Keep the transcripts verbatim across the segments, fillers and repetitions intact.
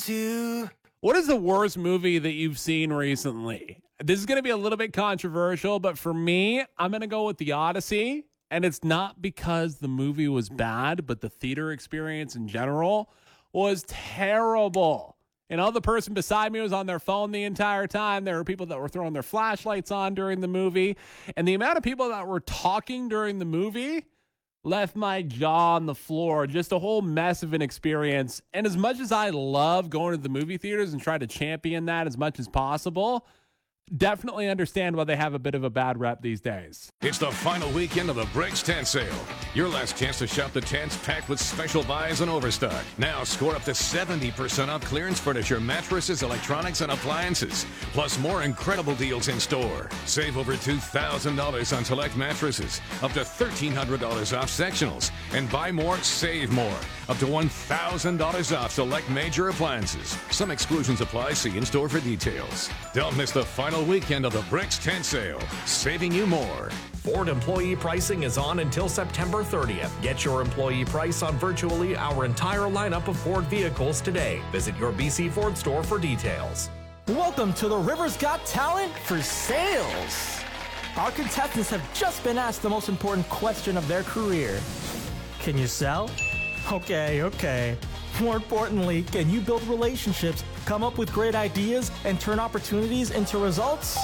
to. What is the worst movie that you've seen recently? This is going to be a little bit controversial, but for me, I'm going to go with The Odyssey. And it's not because the movie was bad, but the theater experience in general was terrible. You know, the person beside me was on their phone the entire time. There were people that were throwing their flashlights on during the movie. And the amount of people that were talking during the movie left my jaw on the floor. Just a whole mess of an experience. And as much as I love going to the movie theaters and try to champion that as much as possible, definitely understand why they have a bit of a bad rep these days. It's the final weekend of the Bricks Tent Sale. Your last chance to shop the tents packed with special buys and overstock. Now score up to seventy percent off clearance furniture, mattresses, electronics, and appliances. Plus more incredible deals in store. Save over two thousand dollars on select mattresses. Up to thirteen hundred dollars off sectionals. And buy more, save more. Up to one thousand dollars off select major appliances. Some exclusions apply. See in store for details. Don't miss the final weekend of the Bricks Tent Sale, saving you more. Ford employee pricing is on until September thirtieth. Get your employee price on virtually our entire lineup of Ford vehicles today. Visit your B C Ford store for details. Welcome to the Rivers Got Talent for Sales. Our contestants have just been asked the most important question of their career. Can you sell? Okay, okay. More importantly, can you build relationships, come up with great ideas, and turn opportunities into results?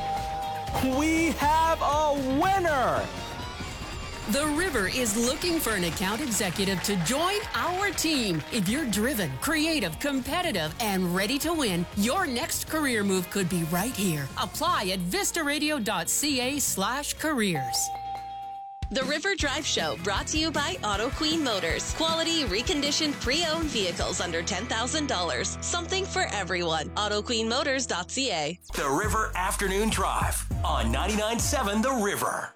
We have a winner! The River is looking for an account executive to join our team. If you're driven, creative, competitive, and ready to win, your next career move could be right here. Apply at vistaradio.ca slash careers. The River Drive Show, brought to you by Auto Queen Motors. Quality, reconditioned, pre-owned vehicles under ten thousand dollars. Something for everyone. auto queen motors dot c a. The River Afternoon Drive on ninety-nine point seven The River.